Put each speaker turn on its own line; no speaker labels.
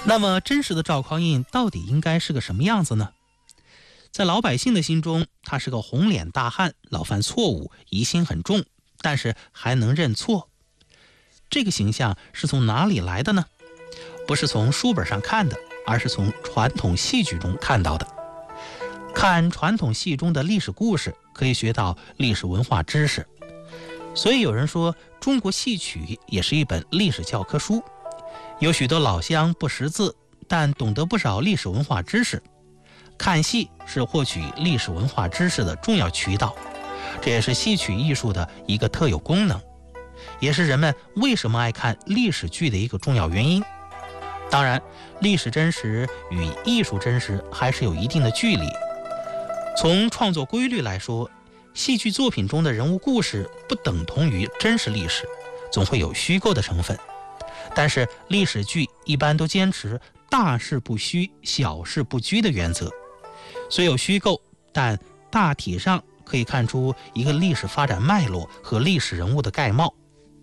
那么真实的赵匡胤到底应该是个什么样子呢？在老百姓的心中，他是个红脸大汉，老犯错误，疑心很重，但是还能认错。这个形象是从哪里来的呢？不是从书本上看的，而是从传统戏剧中看到的。看传统戏中的历史故事，可以学到历史文化知识。所以有人说，中国戏曲也是一本历史教科书。有许多老乡不识字，但懂得不少历史文化知识。看戏是获取历史文化知识的重要渠道，这也是戏曲艺术的一个特有功能，也是人们为什么爱看历史剧的一个重要原因。当然，历史真实与艺术真实还是有一定的距离。从创作规律来说，戏剧作品中的人物故事不等同于真实历史，总会有虚构的成分。但是历史剧一般都坚持大事不虚，小事不拘的原则，虽有虚构，但大体上可以看出一个历史发展脉络和历史人物的概貌。